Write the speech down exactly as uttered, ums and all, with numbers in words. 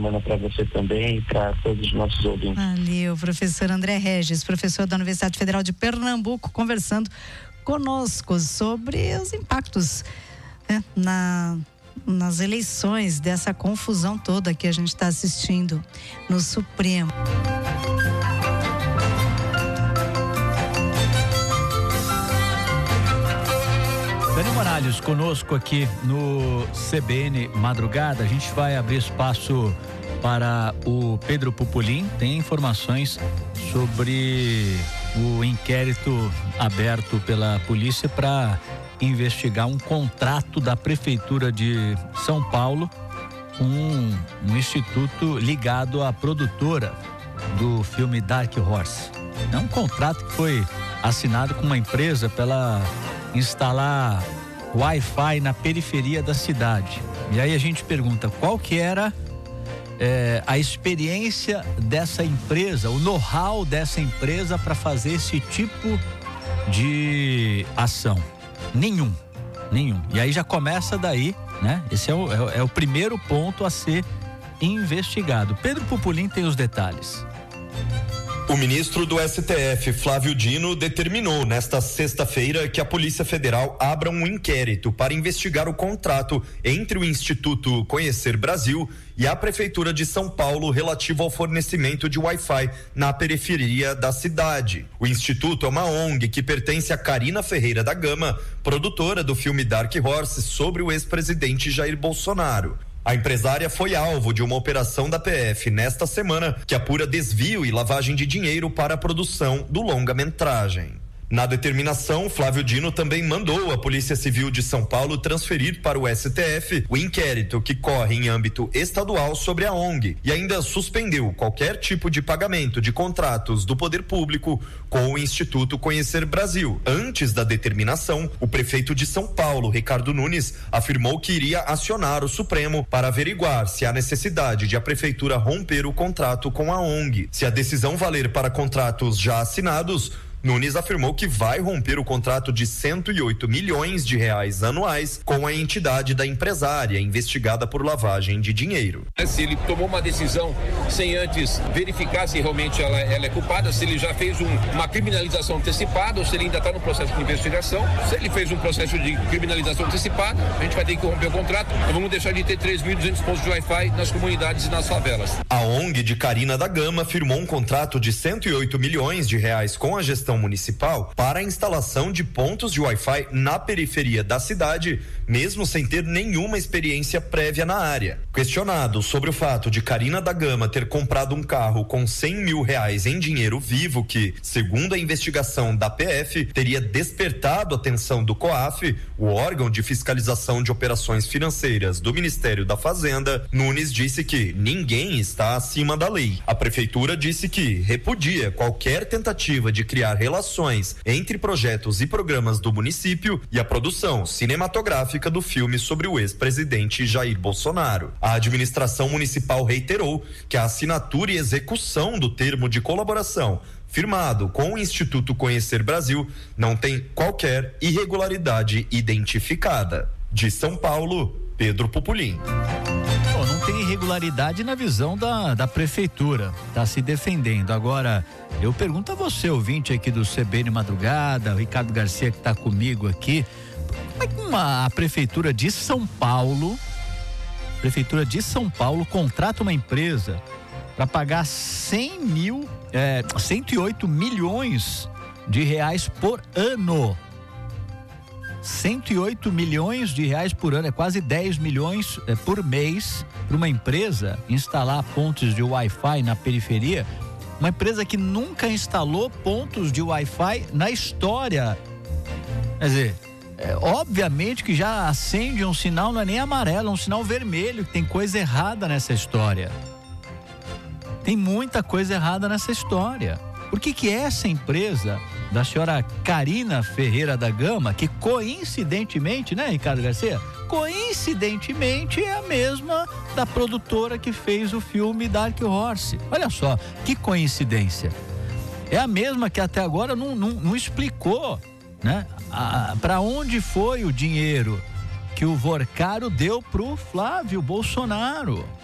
semana para você também e para todos os nossos ouvintes. Valeu, professor André Regis, professor da Universidade Federal de Pernambuco, conversando conosco sobre os impactos, né, na, nas eleições, dessa confusão toda que a gente está assistindo no Supremo. Dani Morales conosco aqui no C B N Madrugada. A gente vai abrir espaço para o Pedro Pupolin. Tem informações sobre o inquérito aberto pela polícia para investigar um contrato da Prefeitura de São Paulo com um, um instituto ligado à produtora do filme Dark Horse. É um contrato que foi assinado com uma empresa pela instalar Wi-Fi na periferia da cidade. E aí a gente pergunta qual que era é, a experiência dessa empresa, o know-how dessa empresa para fazer esse tipo de ação. Nenhum, nenhum. E aí já começa daí, né? Esse é o, é, é o primeiro ponto a ser investigado. Pedro Pupolin tem os detalhes. O ministro do S T F, Flávio Dino, determinou nesta sexta-feira que a Polícia Federal abra um inquérito para investigar o contrato entre o Instituto Conhecer Brasil e a Prefeitura de São Paulo relativo ao fornecimento de Wi-Fi na periferia da cidade. O Instituto é uma O N G que pertence a Carina Ferreira da Gama, produtora do filme Dark Horse sobre o ex-presidente Jair Bolsonaro. A empresária foi alvo de uma operação da P F nesta semana que apura desvio e lavagem de dinheiro para a produção do longa-metragem. Na determinação, Flávio Dino também mandou a Polícia Civil de São Paulo transferir para o S T F o inquérito que corre em âmbito estadual sobre a O N G e ainda suspendeu qualquer tipo de pagamento de contratos do poder público com o Instituto Conhecer Brasil. Antes da determinação, o prefeito de São Paulo, Ricardo Nunes, afirmou que iria acionar o Supremo para averiguar se há necessidade de a prefeitura romper o contrato com a O N G. Se a decisão valer para contratos já assinados, Nunes afirmou que vai romper o contrato de cento e oito milhões de reais anuais com a entidade da empresária investigada por lavagem de dinheiro. Se ele tomou uma decisão sem antes verificar se realmente ela, ela é culpada, se ele já fez um, uma criminalização antecipada ou se ele ainda está no processo de investigação. Se ele fez um processo de criminalização antecipada, a gente vai ter que romper o contrato. Então vamos deixar de ter três mil e duzentos pontos de Wi-Fi nas comunidades e nas favelas. A O N G de Carina da Gama firmou um contrato de cento e oito milhões de reais com a gestão municipal para a instalação de pontos de Wi-Fi na periferia da cidade, mesmo sem ter nenhuma experiência prévia na área. Questionado sobre o fato de Carina da Gama ter comprado um carro com cem mil reais em dinheiro vivo que, segundo a investigação da P F, teria despertado a atenção do COAF, o órgão de fiscalização de operações financeiras do Ministério da Fazenda, Nunes disse que ninguém está acima da lei. A prefeitura disse que repudia qualquer tentativa de criar relações entre projetos e programas do município e a produção cinematográfica do filme sobre o ex-presidente Jair Bolsonaro. A administração municipal reiterou que a assinatura e execução do termo de colaboração firmado com o Instituto Conhecer Brasil não tem qualquer irregularidade identificada. De São Paulo, Pedro Pupolin. Bom, não tem irregularidade na visão da, da prefeitura, tá se defendendo. Agora, eu pergunto a você, ouvinte aqui do C B N Madrugada, o Ricardo Garcia que está comigo aqui, como é que uma, a prefeitura de São Paulo, prefeitura de São Paulo contrata uma empresa para pagar cem mil, é, cento e oito milhões de reais por ano? cento e oito milhões de reais por ano, é quase dez milhões é, por mês para uma empresa instalar pontos de Wi-Fi na periferia, uma empresa que nunca instalou pontos de Wi-Fi na história. Quer dizer, é, obviamente que já acende um sinal, não é nem amarelo, é um sinal vermelho, que tem coisa errada nessa história. Tem muita coisa errada nessa história. Por que que essa empresa da senhora Carina Ferreira da Gama, que coincidentemente, né, Ricardo Garcia? Coincidentemente é a mesma da produtora que fez o filme Dark Horse. Olha só, que coincidência. É a mesma que até agora não, não, não explicou, né, para onde foi o dinheiro que o Vorcaro deu pro Flávio Bolsonaro.